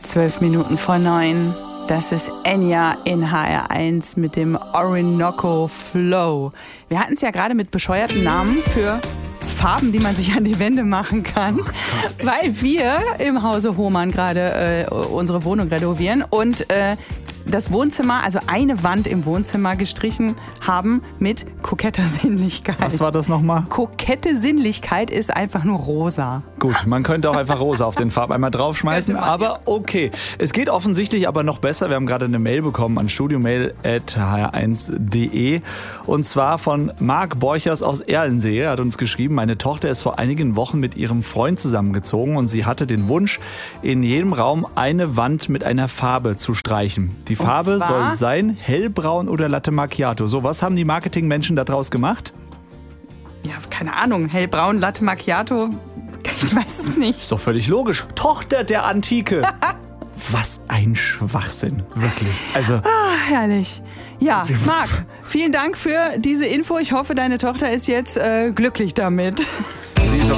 8:12. Das ist Enya in HR1 mit dem Orinoco Flow. Wir hatten es ja gerade mit bescheuerten Namen für Farben, die man sich an die Wände machen kann, weil wir im Hause Hohmann gerade unsere Wohnung renovieren und das Wohnzimmer, also eine Wand im Wohnzimmer gestrichen haben mit koketter Sinnlichkeit. Was war das nochmal? Kokette Sinnlichkeit ist einfach nur rosa. Gut, man könnte auch einfach rosa auf den Farbeimer draufschmeißen, aber okay. Es geht offensichtlich aber noch besser. Wir haben gerade eine Mail bekommen an studiomail@hr1.de und zwar von Marc Borchers aus Erlensee. Er hat uns geschrieben, meine Tochter ist vor einigen Wochen mit ihrem Freund zusammengezogen und sie hatte den Wunsch, in jedem Raum eine Wand mit einer Farbe zu streichen. Die Farbe soll sein hellbraun oder Latte Macchiato. So, was haben die Marketingmenschen da draus gemacht? Ja, keine Ahnung. Hellbraun, Latte Macchiato. Ich weiß es nicht. Ist doch völlig logisch. Tochter der Antike. Was ein Schwachsinn. Wirklich. Also. Herrlich. Ja, Marc, vielen Dank für diese Info. Ich hoffe, deine Tochter ist jetzt glücklich damit. Sie ist